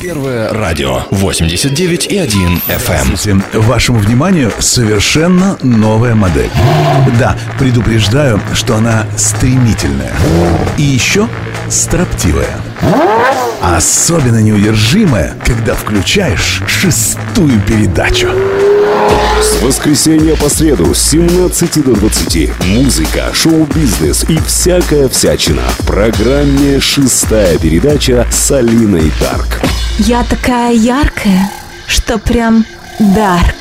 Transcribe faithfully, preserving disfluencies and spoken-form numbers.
Первое радио восемьдесят девять и один эф эм. Вашему вниманию совершенно новая модель. Да, предупреждаю, что она стремительная. И еще строптивая. Особенно неудержимая, когда включаешь шестую передачу. С воскресенья по среду с семнадцати до двадцати. Музыка, шоу-бизнес и всякая всячина. В программе «Шестая передача» с Алиной Дарк. Я такая яркая, что прям дарк.